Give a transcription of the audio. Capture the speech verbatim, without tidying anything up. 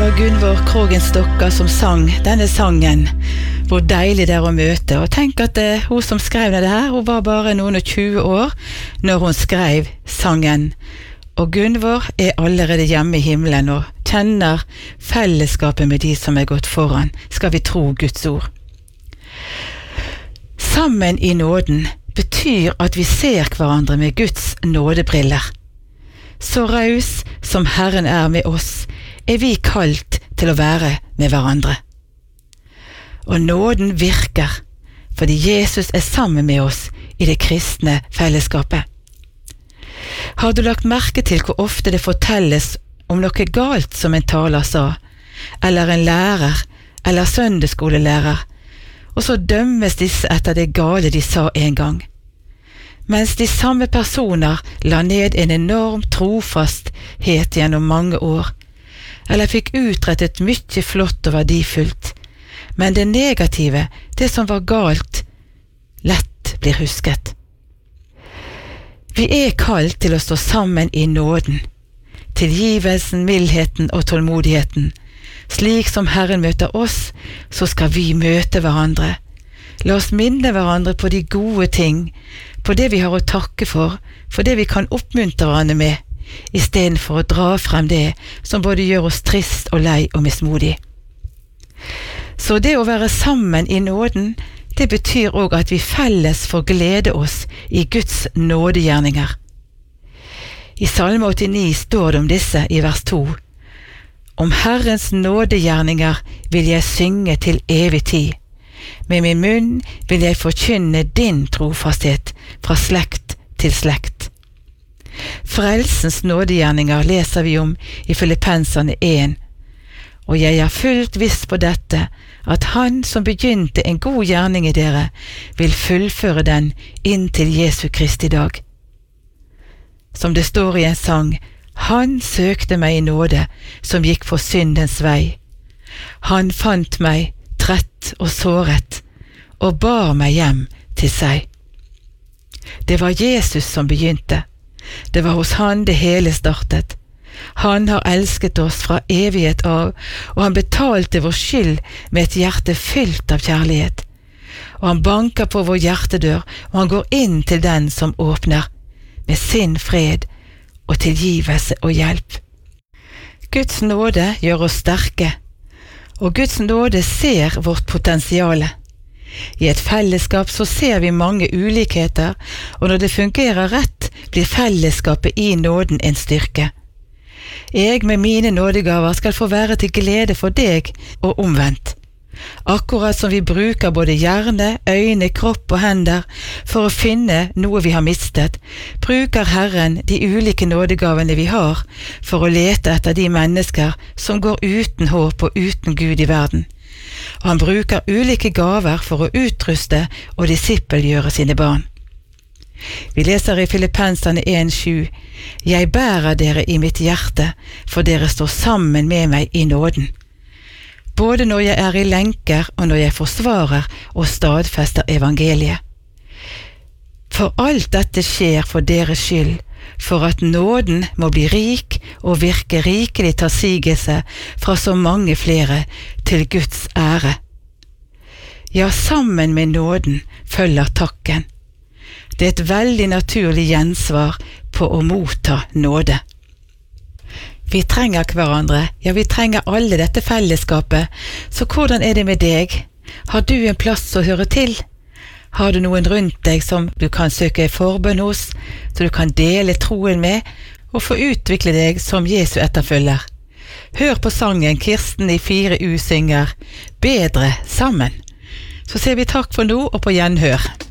var Gunvor Krogen Stokka som sang denne sangen. Hvor deilig det er å møte. Og tenk at det, hun som skrev det her, hun var bare noen og tjue år når hun skrev sangen. Og Gunvor er allerede hjemme i himmelen og kjenner fellesskapet med de som er gått foran, skal vi tro Guds ord. Sammen i nåden betyr at vi ser hverandre med Guds nådebriller. Så raus som Herren er med oss, er vi kalt til å være med hverandre. Og nåden virker, fordi Jesus er sammen med oss i det kristne fellesskapet. Har du lagt merke til hvor ofte det fortelles om noe galt som en taler sa, eller en lærer, eller søndagsskolelærer, og så dømmes disse etter det gale de sa en gang? Mens de samme personer la ned en enorm trofasthet gjennom mange år, eller fikk utrettet mye flott og verdifullt, men det negative, det som var galt, lett blir husket. Vi er kalt til å stå sammen i nåden, tilgivelsen, mildheten og tålmodigheten. Slik som Herren møter oss, så skal vi møte hverandre. La oss minne hverandre på de gode ting, på det vi har å takke for, for det vi kan oppmuntre hverandre med, i stedet for å dra frem det som både gjør oss trist og lei og mismodig. Så det å være sammen i nåden, det betyr også at vi felles får glede oss i Guds nådegjerninger. I Salme åttini står det om disse i vers to. Om Herrens nådegjerninger vil jeg synge til evig tid. Med min munn vil jeg forkynne din trofasthet fra slekt til slekt. Frelsens nådegjerninger leser vi om i Filippenserne en, og jeg er fullt viss på dette, at han som begynte en god gjerning i dere, vil fullføre den inn til Jesu Kristi dag. Som det står i en sang, han søkte meg i nåde, som gikk for syndens vei. Han fant meg trett og såret, og bar meg hjem til seg. Det var Jesus som begynte. Det var hos han det hele startet. Han har elsket oss fra evighet av, og han betalte vår skyld med et hjerte fylt av kjærlighet. Og han banker på vår hjertedør, og han går inn til den som åpner, med sin fred og tilgivelse og hjelp. Guds nåde gjør oss sterke, og Guds nåde ser vårt potensiale. I et fellesskap så ser vi mange ulikheter, og når det fungerer rett, blir fellesskapet i nåden en styrke. Jeg med mine nådegaver skal få være til glede for deg og omvendt. Akkurat som vi bruker både hjerne, øyne, kropp og hender for å finne noe vi har mistet, bruker Herren de ulike nådegavene vi har for å lete etter de mennesker som går uten håp og uten Gud i verden. Og han bruker ulike gaver for å utruste og disippelgjøre sine barn. Vi leser i Filippenserne en sju, «Jeg bærer dere i mitt hjerte, for dere står sammen med meg i nåden. Både når jeg er i lenker og når jeg forsvarer og stadfester evangeliet. For alt dette skjer for deres skyld, for at nåden må bli rik og virke rikelig tassigelse fra så mange flere til Guds ære. Ja, sammen med nåden følger takken. Det er et veldig naturlig gjensvar på å motta nåde. Vi trenger hverandre, ja, vi trenger alle dette fellesskapet, så hvordan er det med deg? Har du en plass å høre til? Har du noen rundt deg som du kan søke forbønn hos, så du kan dele troen med, og få utvikle deg som Jesu etterfølger? Hør på sangen Kirsten i fire U synger, Bedre sammen. Så sier vi takk for nå og på gjenhør.